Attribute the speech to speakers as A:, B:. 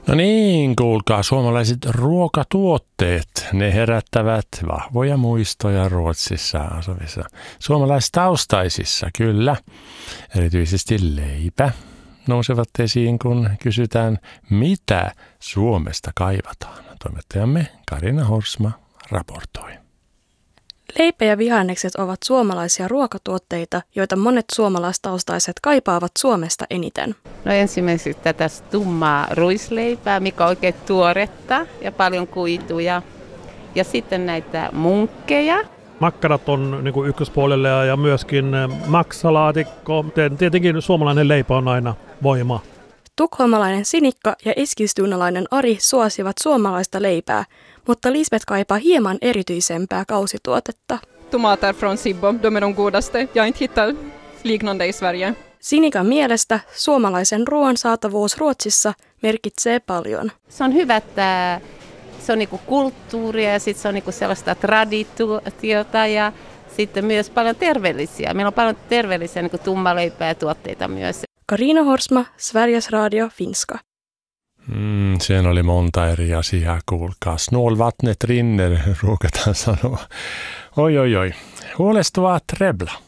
A: No niin, kuulkaa, suomalaiset ruokatuotteet, ne herättävät vahvoja muistoja Ruotsissa asuvissa suomalaistaustaisissa, kyllä. Erityisesti leipä nousevat esiin, kun kysytään, mitä Suomesta kaivataan. Toimittajamme Carina Horsma raportoi.
B: Leipä ja vihannekset ovat suomalaisia ruokatuotteita, joita monet suomalaistaustaiset kaipaavat Suomesta eniten.
C: No ensimmäiseksi tätä tummaa ruisleipää, mikä on oikein tuoretta ja paljon kuituja. Ja sitten näitä munkkeja.
D: Makkarat on niin kuin ykköspuolelle ja myöskin maksalaatikko. Tietenkin suomalainen leipä on aina voima.
B: Tukholmalainen Sinikka ja eskilstunalainen Ari suosivat suomalaista leipää, mutta Lisbeth kaipaa hieman erityisempää kausituotetta.
E: Tomater från Sibbo, de är de godaste. Jag har inte hittat liknande i Sverige.
B: Sinikan mielestä suomalaisen ruoan saatavuus Ruotsissa merkitsee paljon.
C: Se on hyvä, että se on niinku kulttuuria ja sitten se on niinku sellaista traditiota ja sitten myös paljon terveellisiä. Meillä on paljon terveellisiä niinku tummaleipää ja tuotteita myös.
B: Carina Horsma, Sveriges Radio, Finska.
A: Siinä oli monta eri asiaa, kuulkaa. Snålvattnet rinner, ruukataan sanoa. Oi. Huolestuvaa Trebla.